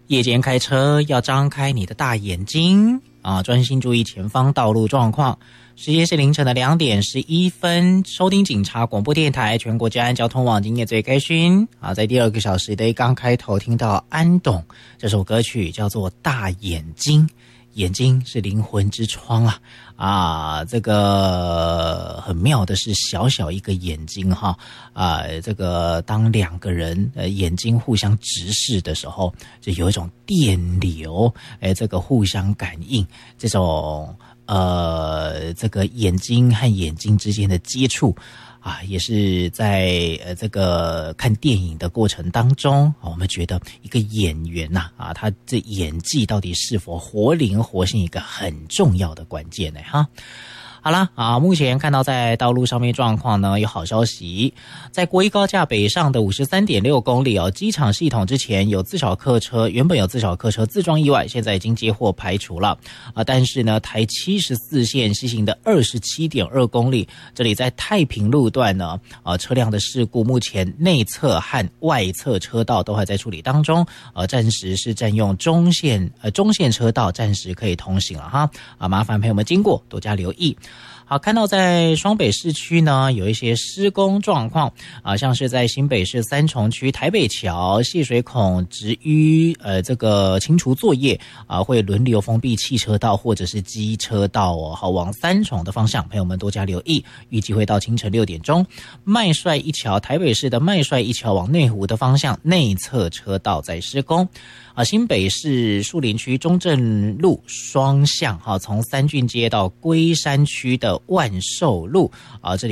夜间开车要张开你的大眼睛啊，专心注意前方道路状况。时间是凌晨的2点11分，收听警察广播电台全国治安交通网，今夜最开心啊！在第2个小时的刚开头听到安董这首歌曲叫做《大眼睛》，眼睛是灵魂之窗啊！这个很妙的是，小小一个眼睛这个当2个人眼睛互相直视的时候，就有一种电流，这个互相感应，这种这个眼睛和眼睛之间的接触啊，也是在这个看电影的过程当中，我们觉得一个演员他这演技到底是否活灵活现，一个很重要的关键呢好啦目前看到在道路上面状况呢，有好消息，在国一高架北上的 53.6 公里机场系统之前有自小客车，原本有自小客车自撞意外，现在已经接获排除了但是呢，台74线西行的 27.2 公里，这里在太平路段呢车辆的事故目前内侧和外侧车道都还在处理当中暂时是占用中线车道，暂时可以通行了麻烦朋友们经过多加留意。好，看到在双北市区呢有一些施工状况像是在新北市三重区台北桥泄水孔直淤这个清除作业会轮流封闭汽车道或者是机车道好，往三重的方向朋友们多加留意，预计会到清晨6点钟。麦帅一桥台北市的麦帅一桥往内湖的方向内侧车道在施工新北市树林区中正路双向从三郡街到龟山区的万寿路这里